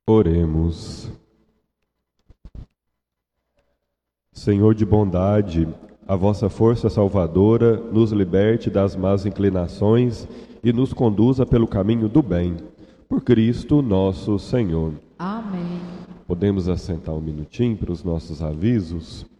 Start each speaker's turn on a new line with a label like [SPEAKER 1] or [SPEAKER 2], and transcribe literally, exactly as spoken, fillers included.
[SPEAKER 1] Oremos. Senhor de bondade, a vossa força salvadora nos liberte das más inclinações e nos conduza pelo caminho do bem. Por Cristo nosso Senhor.
[SPEAKER 2] Amém.
[SPEAKER 1] Podemos assentar um minutinho para os nossos avisos?